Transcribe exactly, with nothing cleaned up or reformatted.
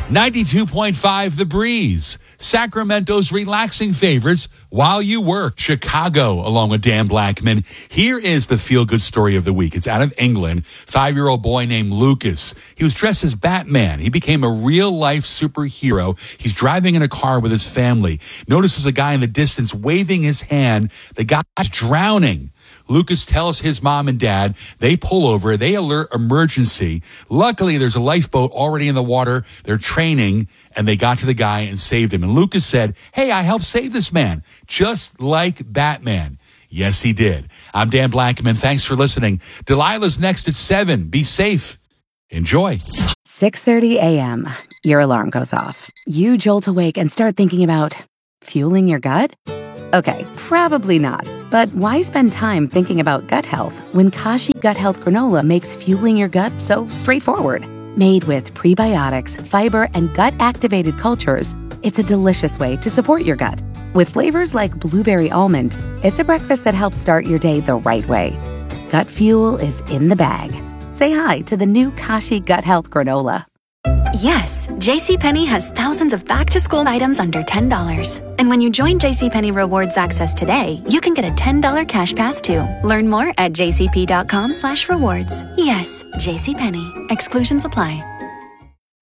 ninety-two point five The Breeze, Sacramento's relaxing favorites while you work. Chicago, along with Dan Blackman. Here is the feel-good story of the week. It's out of England. Five-year-old boy named Lucas. He was dressed as Batman. He became a real-life superhero. He's driving in a car with his family. Notices a guy in the distance waving his hand. The guy's drowning. Lucas tells his mom and dad. They pull over. They alert emergency. Luckily, there's a lifeboat already in the water. They're training, and they got to the guy and saved him. And Lucas said, hey, I helped save this man, just like Batman. Yes, he did. I'm Dan Blackman. Thanks for listening. Delilah's next at seven. Be safe. Enjoy. six thirty a.m. Your alarm goes off. You jolt awake and start thinking about fueling your gut? Okay, probably not. But why spend time thinking about gut health when Kashi Gut Health Granola makes fueling your gut so straightforward? Made with prebiotics, fiber, and gut-activated cultures, it's a delicious way to support your gut. With flavors like blueberry almond, it's a breakfast that helps start your day the right way. Gut fuel is in the bag. Say hi to the new Kashi Gut Health Granola. Yes, JCPenney has thousands of back-to-school items under ten dollars. And when you join JCPenney Rewards Access today, you can get a ten dollars cash pass too. Learn more at jcp.com slash rewards. Yes, JCPenney. Exclusions apply.